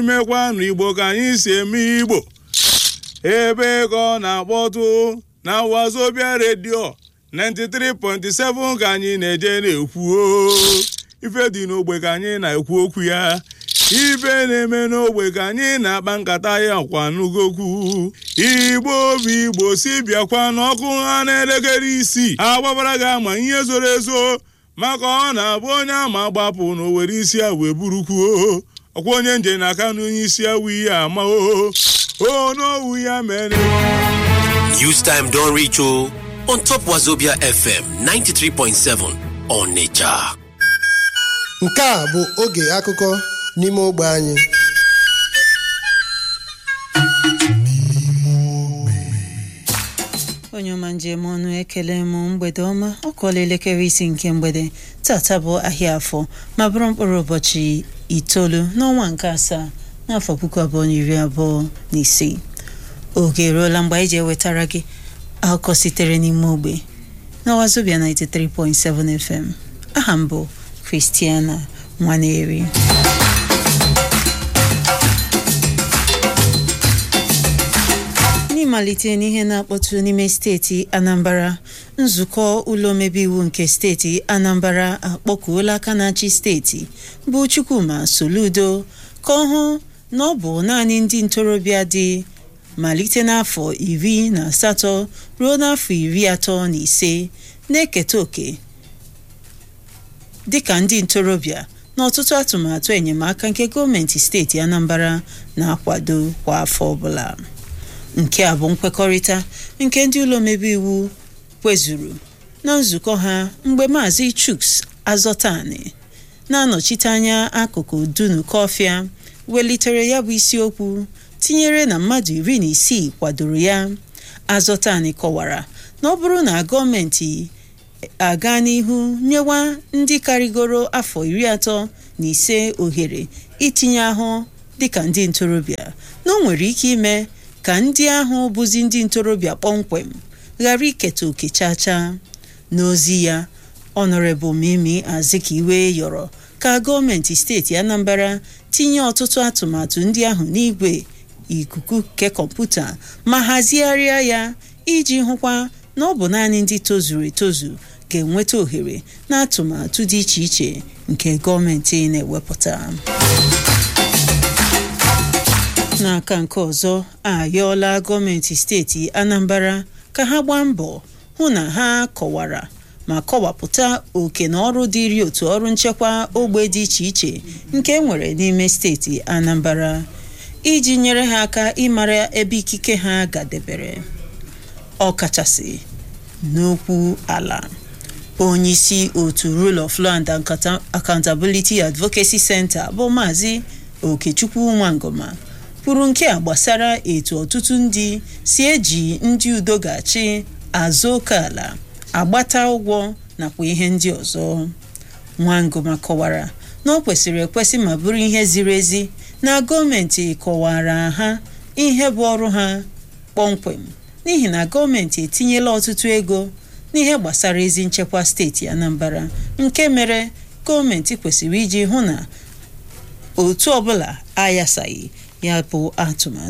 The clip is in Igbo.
imekwanụ Igbo ka anyị si eme Igbo ebe ka ọ na-akpọtụ na Wazobia redio 93.7 ka anyị na-eje na-ekwu ife dị n'ogbe ka anyị na-ekwu okwu ya ife na-eme n'ogbe ka anyị na-akpa nkata ya kwa n'ugokwu Igbo bụ Igbo si bịakwa n'ọkụ ha n'elekere 6 agbabara gị ama ihe zoro ezo maka ọ na-abụ onye ama gbapụ na owere isi ya wee burukwuo ọkwa onye nje n'aka n'onye isi ya wi ya ama n'owu ya mere. News time don't reach on top Wazobia FM 93.7 Onitsha. Nke a bụ oge akụkọ n'ime ogbe anyị. Onye ọma njem ọnụ ekele m mgbede ọma ọ kọọla elekere 6 nke mgbede tata bụ ahịa afọ ma bụrụ mkpụrụ ụbọchị 9 n'ọnwa nke 7 n'afọ 2025. Oge eruola mgbe anyị ji ewetara gị akụkọ sitere n'ime ogbe na Wazobia 93.7 FM. Aha m bụ Christiana Nwaneri. N'ịmalite n'ihe na-akpọtụ n'ime steeti Anambra, nzukọ ụlọ omebe iwu nke steeti Anambra akpọkuola aka na-achị steeti bụ Chukwuma Soludo ka ọ hụ na ọ bụ naanị ndị ntorobịa dị malite n'afọ 18 ruo n'afọ 35 na-eketa oke dịka ndị ntorobịa n'ọtụtụ atụmatụ enyemaka nke gọọmenti steeti Anambra na-akwado kwa afọ ọbụla. Nke a bụ nkwekọrịta nke ndị ụlọ omebe iwu kwezuru na nzukọ ha mgbe Maazị Chuks Azọtani na-anọchite anya akụkụ Dunu Kọfịa welitere ya bụ isiokwu tinyere na mmadụ 16 kwadoro ya. Azọtani kọwara na ọ bụrụ na gọọmenti aga n'ihu nyewa ndị karịgoro afọ 35 ohere itinye ahụ dịka ndị ntorobịa na o nwere ike ime ka ndị ahụ bụzi ndị ntorobịa kpọmkwem ghara iketa oke chacha. N'ozi ya, Honorable Mimi Azikiwe yọrọ ka gọọmenti steeti Anambra tinye ọtụtụ atụmatụ ndị ahụ n'igwe ikuku nke kọmputa ma hazigharịa ya iji hụkwa na ọ bụ naanị ndị tozuru etozu ga-enweta ohere na atụmatụ dị iche iche nke gọọmenti na-ewepụta. N'aka nke ọzọ, ayọọla gọọmenti steeti Anambra ka ha gbaa mbọ hụ na ha kọwara ma kọwapụta oke na ọrụ dịrị otu ọrụ nchekwa ogbe dị iche iche nke nwere n'ime steeti Anambra iji nyere ha aka ịmara ebe ikike ha gadebere, ọkachasị n'okwu ala. Onyeisi otu Rule of Law and Accountability Advocacy Center bụ Maazị Okechukwu Nwangoma kwuru nke a gbasara etu ọtụtụ ndị si eji ndị udo ga-achị azụ oke ala, agbata ụgwọ nakwa ihe ndị ọzọ. Nwangoma kọwara na ọ kwesịrị ekwesị ma bụrụ ihe ziri ezi na gọọmenti kọwara ha ihe bụ ọrụ ha kpọmkwem n'ihi na gọọmenti etinyela ọtụtụ ego n'ihe gbasara ezi nchekwa steeti Anambra, nke mere gọọmenti kwesịrị iji hụ na otu ọbụla ayasaghị ya bụ atụmatụ.